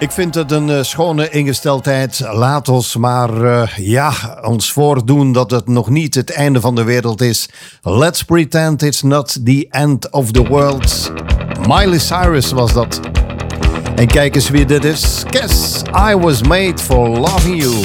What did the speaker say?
Ik vind het een schone ingesteldheid. Laat ons maar ons voordoen dat het nog niet het einde van de wereld is. Let's pretend it's not the end of the world. Miley Cyrus was dat. En kijk eens wie dit is. Guess I was made for loving you.